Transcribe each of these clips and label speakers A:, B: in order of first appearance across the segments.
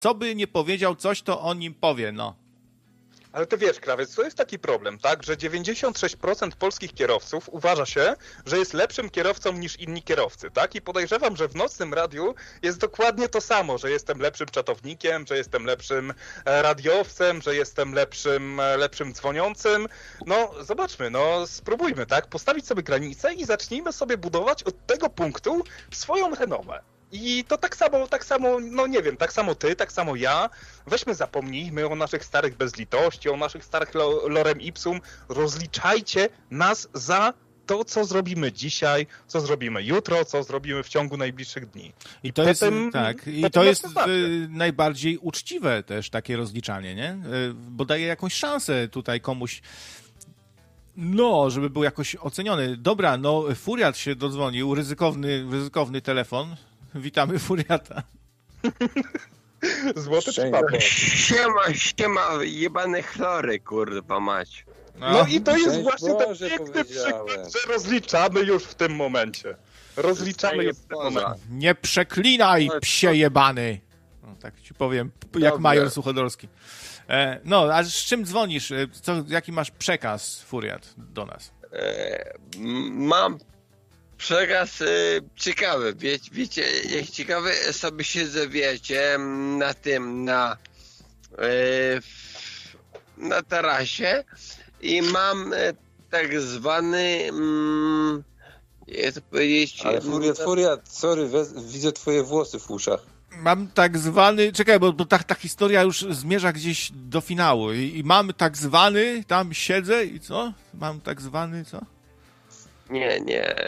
A: co by nie powiedział, coś to o nim powie, no.
B: Ale to wiesz, Krawiec, to jest taki problem, tak, że 96% polskich kierowców uważa się, że jest lepszym kierowcą niż inni kierowcy, tak? I podejrzewam, że w nocnym radiu jest dokładnie to samo, że jestem lepszym czatownikiem, że jestem lepszym radiowcem, że jestem lepszym dzwoniącym. No, zobaczmy, no, spróbujmy, tak? Postawić sobie granicę i zacznijmy sobie budować od tego punktu swoją renomę. I to tak samo, no nie wiem, tak samo ty, tak samo ja. Weźmy, zapomnijmy o naszych starych bezlitości, o naszych starych lorem ipsum. Rozliczajcie nas za to, co zrobimy dzisiaj, co zrobimy jutro, co zrobimy w ciągu najbliższych dni.
A: I to jest najbardziej uczciwe też takie rozliczanie, nie? Bo daje jakąś szansę tutaj komuś, no, żeby był jakoś oceniony. Dobra, no, Furiat się dodzwonił, ryzykowny telefon. Witamy Furiata.
B: Złoty przypadek.
C: Siema, jebane chlory, kurwa mać.
B: No i to jest właśnie ten piękny przykład, że rozliczamy już w tym momencie. Rozliczamy już w tym momencie.
A: Nie przeklinaj, psie jebany. No, tak ci powiem, jak major Suchodolski. No, a z czym dzwonisz? Jaki masz przekaz, Furiat, do nas?
C: Mam przekaz ciekawy, wiecie, jak ciekawy sobie siedzę, wiecie, na tarasie i mam tak zwany, jak to powiedzieć...
D: Ale Furiat, sorry, widzę twoje włosy w uszach.
A: Mam tak zwany, czekaj, bo ta historia już zmierza gdzieś do finału i mam tak zwany, tam siedzę i co? Mam tak zwany, co?
C: Nie.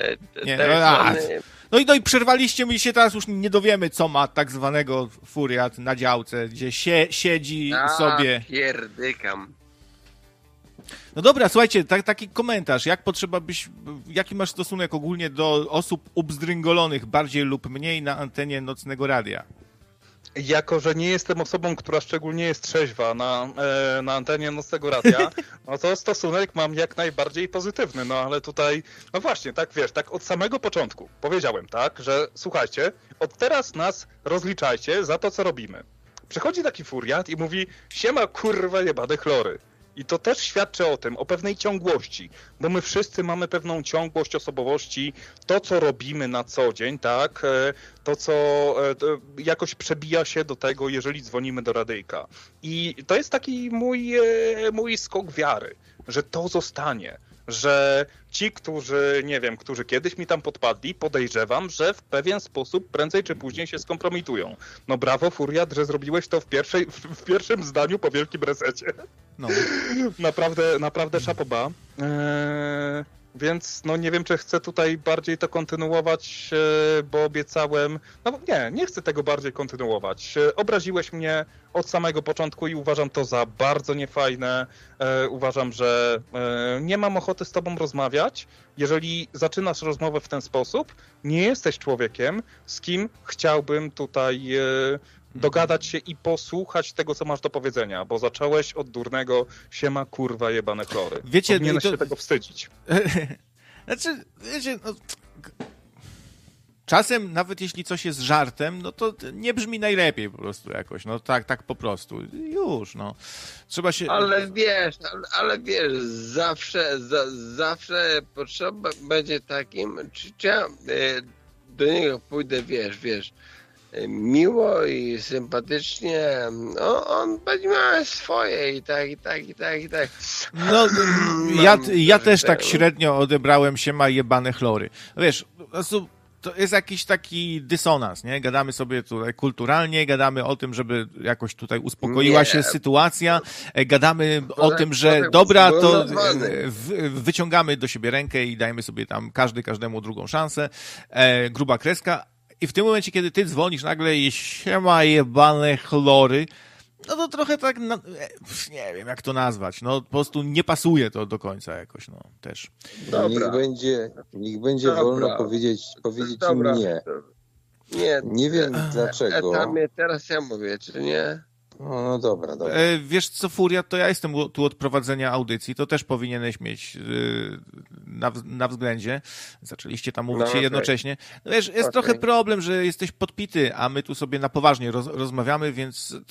A: No i przerwaliście mi się, teraz już nie dowiemy, co ma tak zwanego Furiat na działce, gdzie siedzi sobie.
C: Pierdykam.
A: No dobra, słuchajcie, taki komentarz. Jaki masz stosunek ogólnie do osób ubzdryngolonych, bardziej lub mniej, na antenie nocnego radia?
B: Jako że nie jestem osobą, która szczególnie jest trzeźwa na antenie nocnego radia, no to stosunek mam jak najbardziej pozytywny, no ale tutaj, no właśnie, tak wiesz, tak od samego początku powiedziałem, tak, że słuchajcie, od teraz nas rozliczajcie za to, co robimy. Przychodzi taki Furiat i mówi, siema kurwa jebane chlory. I to też świadczy o tym, o pewnej ciągłości, bo my wszyscy mamy pewną ciągłość osobowości, to co robimy na co dzień, tak, to co jakoś przebija się do tego, jeżeli dzwonimy do radyjka. I to jest taki mój skok wiary, że to zostanie, że ci, którzy kiedyś mi tam podpadli, podejrzewam, że w pewien sposób prędzej czy później się skompromitują. No brawo, Furiat, że zrobiłeś to w pierwszym zdaniu po wielkim resecie. No. Naprawdę szapoba. Więc no nie wiem, czy chcę tutaj bardziej to kontynuować, bo obiecałem... No nie chcę tego bardziej kontynuować. Obraziłeś mnie od samego początku i uważam to za bardzo niefajne. Uważam, że nie mam ochoty z tobą rozmawiać. Jeżeli zaczynasz rozmowę w ten sposób, nie jesteś człowiekiem, z kim chciałbym tutaj dogadać się i posłuchać tego, co masz do powiedzenia, bo zacząłeś od durnego siema kurwa jebane chlory.
A: Wiecie,
B: powinieneś się tego wstydzić.
A: Znaczy, wiecie, no, czasem nawet jeśli coś jest żartem, no to nie brzmi najlepiej po prostu jakoś, no tak po prostu. Już, no. Trzeba się...
C: Ale wiesz, zawsze potrzeba będzie takim, czy ja do niego pójdę, wiesz, miło i sympatycznie, no, on będzie miał swoje i tak.
A: No, ja też tak średnio odebrałem się ma jebane chlory. Wiesz, po prostu to jest jakiś taki dysonans, nie? Gadamy sobie tutaj kulturalnie, gadamy o tym, żeby jakoś tutaj uspokoiła się sytuacja, gadamy o tym, że dobra, to wyciągamy do siebie rękę i dajmy sobie tam każdemu drugą szansę, gruba kreska. I w tym momencie, kiedy ty dzwonisz nagle i siema jebane chlory, no to trochę tak, nie wiem jak to nazwać, no po prostu nie pasuje to do końca jakoś, no też.
D: Niech będzie wolno powiedzieć im nie. Nie wiem dlaczego.
C: Teraz ja mówię, czy nie?
D: No dobra.
A: Wiesz co, Furiat, to ja jestem tu od prowadzenia audycji, to też powinieneś mieć na względzie. Zaczęliście tam mówić
C: No,
A: się
C: okej.
A: jednocześnie. No wiesz, jest
C: Okej.
A: trochę problem, że jesteś podpity, a my tu sobie na poważnie rozmawiamy, więc